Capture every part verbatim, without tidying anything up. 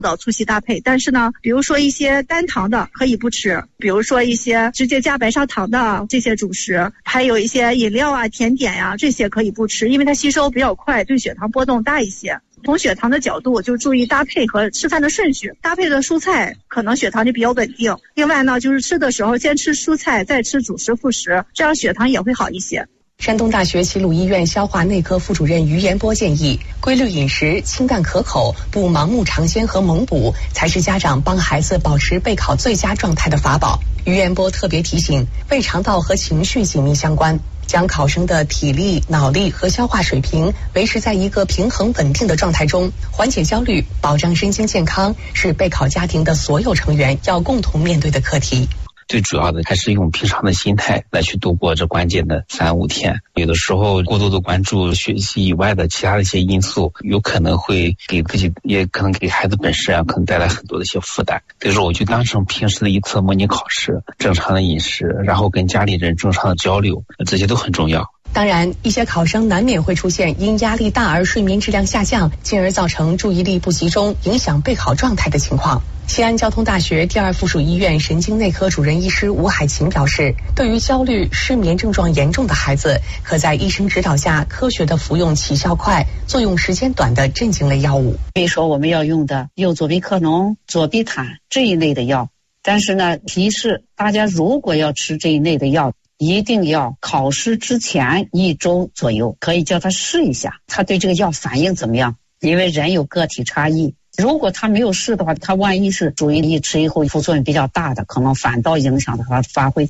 早促系搭配。但是呢，比如说一些单糖的可以不吃，比如说一些直接加白砂糖的这些主食，还有一些饮料啊、甜点呀、啊，这些可以不吃，因为它吸收比较快，对血糖波动大一些。从血糖的角度，就注意搭配和吃饭的顺序，搭配的蔬菜可能血糖就比较稳定。另外呢，就是吃的时候先吃蔬菜，再吃主食副食，这样血糖也会好一些。 山东大学齐鲁医院消化内科副主任于延波建议，规律饮食、清淡可口，不盲目尝鲜和猛补，才是家长帮孩子保持备考最佳状态的法宝。于延波特别提醒，胃肠道和情绪紧密相关，将考生的体力、脑力和消化水平维持在一个平衡稳定的状态中，缓解焦虑，保障身心健康，是备考家庭的所有成员要共同面对的课题。 最主要的还是用平常的心态来去度过这关键的三五天。有的时候过度的关注学习以外的其他的一些因素，有可能会给自己，也可能给孩子本身啊，可能带来很多的一些负担。所以说我就当成平时的一次模拟考试，正常的饮食，然后跟家里人正常的交流，这些都很重要。 当然，一些考生难免会出现因压力大而睡眠质量下降，进而造成注意力不集中，影响备考状态的情况。西安交通大学第二附属医院神经内科主任医师吴海琴表示，对于焦虑、失眠症状严重的孩子，可在医生指导下科学的服用起效快、作用时间短的镇静类药物。 比如说我们要用的有左必克农、左必坦这一类的药，但是呢，提示大家如果要吃这一类的药，一定要考试之前一周左右，可以叫他试一下，他对这个药反应怎么样？因为人有个体差异，如果他没有试的话，他万一是注意力迟疑后副作用比较大的，可能反倒影响他的发挥。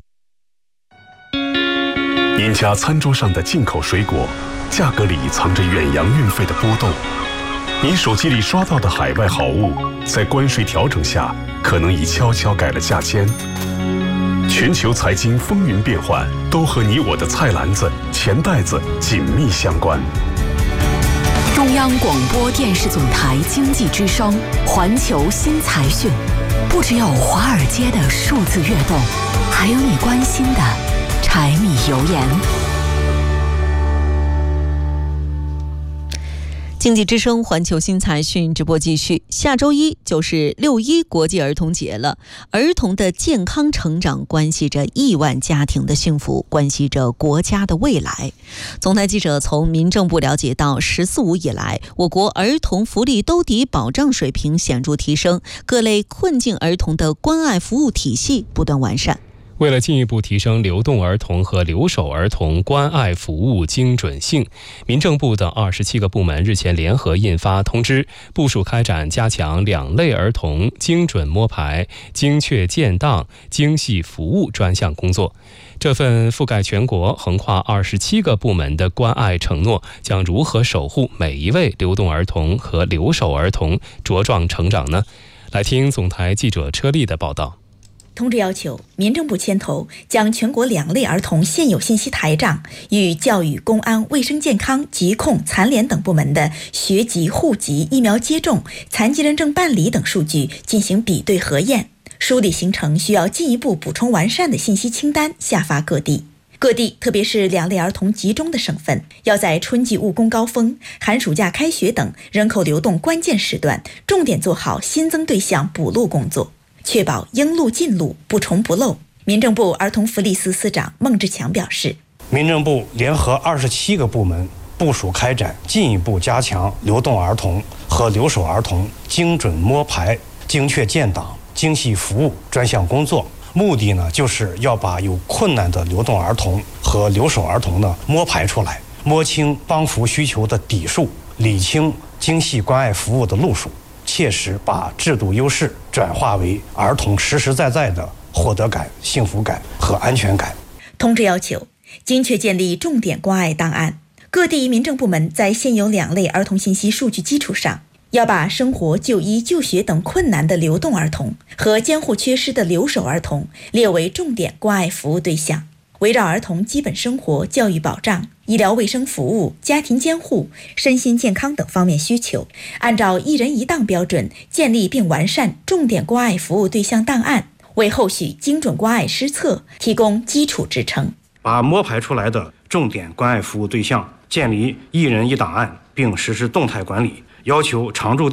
您家餐桌上的进口水果，价格里藏着远洋运费的波动。您手机里刷到的海外好物，在关税调整下，可能已悄悄改了价签。全球财经风云变幻，都和你我的菜篮子、钱袋子紧密相关。 中央广播电视总台经济之声环球新财讯，不只有华尔街的数字跃动，还有你关心的柴米油盐。经济之声环球新财讯直播继续，下周一就是六一国际儿童节了。儿童的健康成长关系着亿万家庭的幸福，关系着国家的未来。总台记者从民政部了解到，十四五以来，我国儿童福利兜底保障水平显著提升，各类困境儿童的关爱服务体系不断完善。 为了进一步提升流动儿童和留守儿童关爱服务精准性，民政部等二十七个部门日前联合印发通知，部署开展加强两类儿童精准摸排、精确建档、精细服务专项工作。这份覆盖全国、横跨二十七个部门的关爱承诺，将如何守护每一位流动儿童和留守儿童茁壮成长呢？来听总台记者车丽的报道。 通知要求，民政部牵头将全国两类儿童现有信息台账与教育、公安、卫生健康、疾控、残联等部门的学籍、户籍、疫苗接种、残疾人证办理等数据进行比对核验，梳理形成需要进一步补充完善的信息清单，下发各地。各地，特别是两类儿童集中的省份，要在春季务工高峰、寒暑假开学等人口流动关键时段，重点做好新增对象补录工作，确保应录尽录，不重不漏。民政部儿童福利司司长孟志强表示， 民政部联合二十七个部门部署开展进一步加强流动儿童和留守儿童精准摸排、精确建档、精细服务专项工作，目的呢就是要把有困难的流动儿童和留守儿童呢摸排出来，摸清帮扶需求的底数，理清精细关爱服务的路数，切实把制度优势转化为儿童实实在在的获得感、幸福感和安全感。 通知要求，精确建立重点关爱档案，各地民政部门在现有两类儿童信息数据基础上，要把生活、就医、就学等困难的流动儿童和监护缺失的留守儿童列为重点关爱服务对象，围绕儿童基本生活、教育保障、医疗卫生服务、家庭监护、身心健康等方面需求，按照一人一档标准建立并完善重点关爱服务对象档案，为后续精准关爱施策提供基础支撑。 把摸排出来的重点关爱服务对象建立一人一档案，并实施动态管理，要求常住地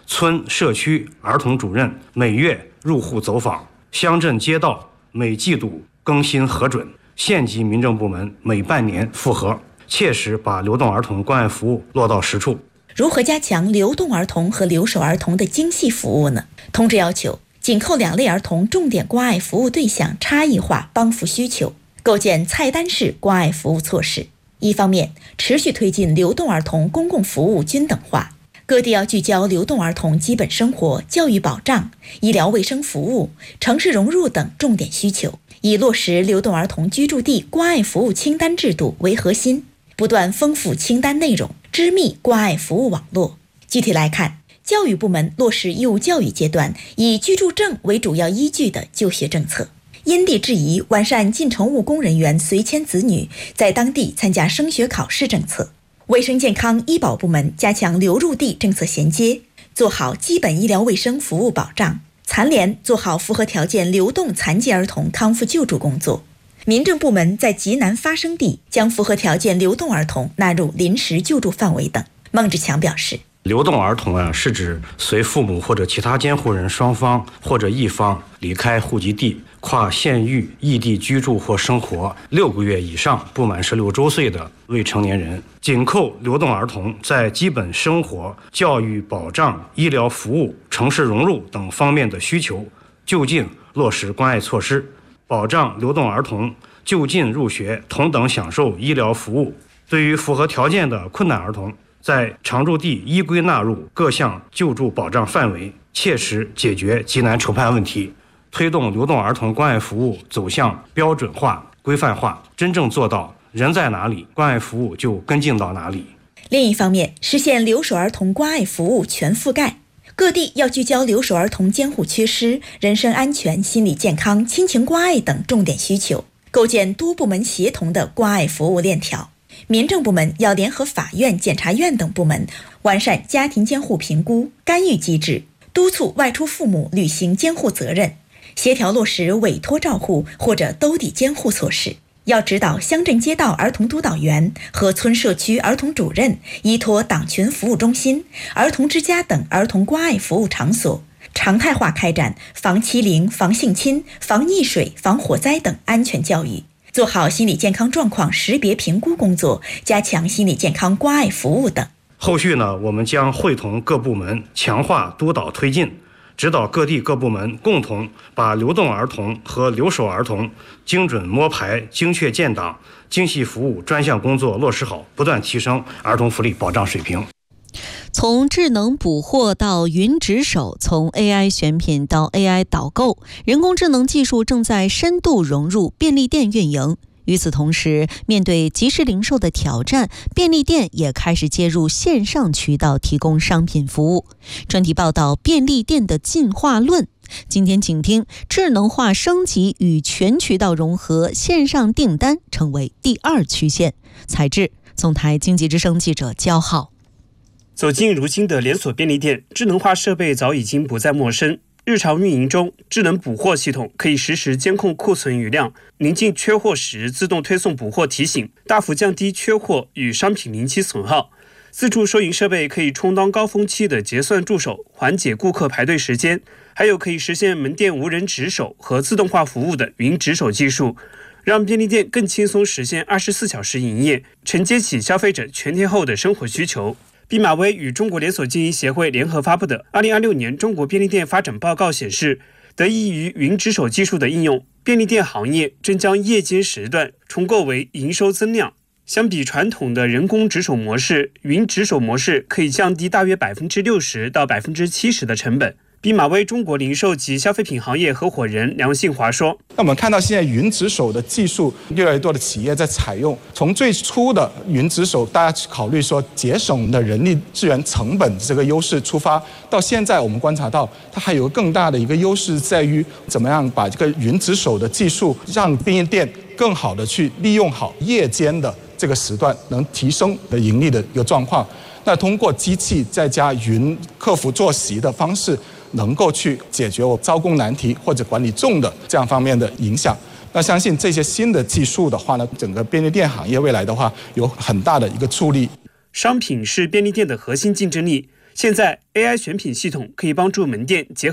村社区儿童主任每月入户走访，乡镇街道每季度更新核准，县级民政部门每半年复核，切实把流动儿童关爱服务落到实处。 如何加强流动儿童和留守儿童的精细服务呢？通知要求紧扣两类儿童重点关爱服务对象差异化帮扶需求，构建菜单式关爱服务措施。一方面，持续推进流动儿童公共服务均等化，各地要聚焦流动儿童基本生活、教育保障、医疗卫生服务、城市融入等重点需求，以落实流动儿童居住地关爱服务清单制度为核心，不断丰富清单内容，织密关爱服务网络。具体来看，教育部门落实义务教育阶段以居住证为主要依据的就学政策，因地制宜完善进城务工人员随迁子女在当地参加升学考试政策。卫生健康医保部门加强流入地政策衔接，做好基本医疗卫生服务保障。残联做好符合条件流动残疾儿童康复救助工作。民政部门在急难发生地将符合条件流动儿童纳入临时救助范围等。孟志强表示， 流动儿童啊，是指随父母或者其他监护人双方或者一方离开户籍地，跨县域异地居住或生活六个月以上不满十六周岁的未成年人。紧扣流动儿童在基本生活、教育保障、医疗服务、城市融入等方面的需求，就近落实关爱措施，保障流动儿童就近入学，同等享受医疗服务。对于符合条件的困难儿童，在常住地依规纳入各项救助保障范围，切实解决急难筹盼问题，推动流动儿童关爱服务走向标准化、规范化，真正做到人在哪里，关爱服务就跟进到哪里。 另一方面，实现留守儿童关爱服务全覆盖，各地要聚焦留守儿童监护缺失、人身安全、心理健康、亲情关爱等重点需求，构建多部门协同的关爱服务链条。民政部门要联合法院、检察院等部门，完善家庭监护评估、干预机制，督促外出父母履行监护责任，协调落实委托照护或者兜底监护措施。要指导乡镇街道儿童督导员和村社区儿童主任依托党群服务中心、儿童之家等儿童关爱服务场所，常态化开展防欺凌、防性侵、防溺水、防火灾等安全教育，做好心理健康状况识别评估工作，加强心理健康关爱服务等。 后续呢，我们将会同各部门强化督导推进，指导各地各部门共同把流动儿童和留守儿童精准摸排、精确建档、精细服务专项工作落实好，不断提升儿童福利保障水平。 从智能捕获到云值守，从 A I 选品到 A I 导购，人工智能技术正在深度融入便利店运营。与此同时，面对即时零售的挑战，便利店也开始接入线上渠道提供商品服务。专题报道：便利店的进化论。今天请听智能化升级与全渠道融合，线上订单成为第二曲线。采制：总台经济之声记者焦浩。 走进如今的连锁便利店，智能化设备早已经不再陌生。日常运营中，智能补货系统可以实时监控库存余量，临近缺货时自动推送补货提醒，大幅降低缺货与商品临期损耗。自助收银设备可以充当高峰期的结算助手，缓解顾客排队时间。还有可以实现门店无人值守和自动化服务的云值守技术，让便利店更轻松实现二十四小时营业，承接起消费者全天候的生活需求。毕马威与中国连锁经营协会联合发布的《二零二六年中国便利店发展报告》显示，得益于云值守技术的应用，便利店行业正将夜间时段重构为营收增量。相比传统的人工值守模式，云值守模式可以降低大约百分之六十到百分之七十的成本。毕马威中国零售及消费品行业合伙人梁信华说：“ 那我们看到现在云值守的技术越来越多的企业在采用。从最初的云值守，大家考虑说节省的人力资源成本这个优势出发，到现在我们观察到，它还有更大的一个优势在于怎么样把这个云值守的技术让便利店更好的去利用好夜间的这个时段，能提升的盈利的一个状况。那通过机器再加云客服坐席的方式，能够去解决我招工难题或者管理重的这样方面的影响。那相信这些新的技术的话呢，整个便利店行业未来的话有很大的一个助力。 商品是便利店的核心竞争力， 现在 A I 选品系统可以帮助门店结合